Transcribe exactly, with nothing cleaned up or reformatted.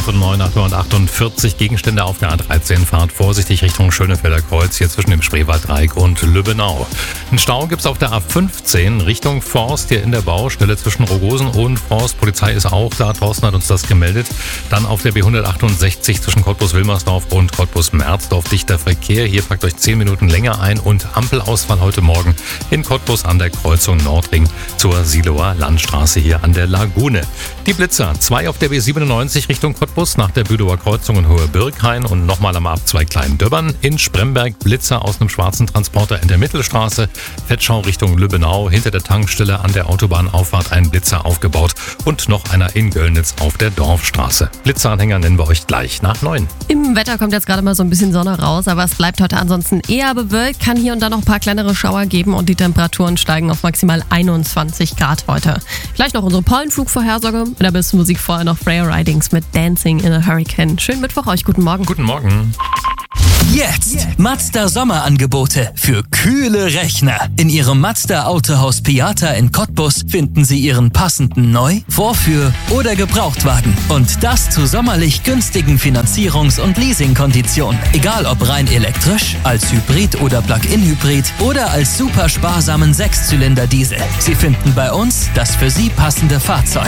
acht und neun, acht und achtundvierzig. Gegenstände auf der A dreizehn. Fahrt vorsichtig Richtung Schönefelder Kreuz, hier zwischen dem Spreewalddreieck und Lübbenau. Ein Stau gibt's auf der A fünfzehn Richtung Forst, hier in der Baustelle zwischen Rogosen und Forst. Polizei ist auch da, Thorsten hat uns das gemeldet. Dann auf der B hundertachtundsechzig zwischen Cottbus-Wilmersdorf und Cottbus-Merzdorf dichter Verkehr. Hier packt euch zehn Minuten länger ein und Ampelausfall heute Morgen in Cottbus an der Kreuzung Nordring zur Siloer Landstraße hier an der Lagune. Die Blitzer, zwei auf der B siebenundneunzig Richtung Cottbus nach der Bülower Kreuzung in Hohe Birkhain und nochmal am Abzweig Klein-Döbbern. In Spremberg Blitzer aus einem schwarzen Transporter in der Mittelstraße. Fettschau Richtung Lübbenau, hinter der Tankstelle an der Autobahnauffahrt ein Blitzer aufgebaut und noch einer in Göllnitz auf der Dorfstraße. Blitzeranhänger nennen wir euch gleich nach neun. Im Wetter kommt jetzt gerade mal so ein bisschen Sonne raus, aber es bleibt heute ansonsten eher bewölkt, kann hier und da noch ein paar kleinere Schauer geben und die Temperaturen steigen auf maximal einundzwanzig Grad heute. Gleich noch unsere Pollenflugvorhersage, mit der besten Musik vorher noch Freya Ridings mit Dancing in a Hurricane. Schönen Mittwoch euch, guten Morgen. Guten Morgen. Jetzt Mazda Sommerangebote für kühle Rechner. In Ihrem Mazda Autohaus Piata in Cottbus finden Sie Ihren passenden Neu-, Vorführ- oder Gebrauchtwagen. Und das zu sommerlich günstigen Finanzierungs- und Leasingkonditionen. Egal ob rein elektrisch, als Hybrid oder Plug-in-Hybrid oder als super sparsamen Sechszylinder-Diesel. Sie finden bei uns das für Sie passende Fahrzeug.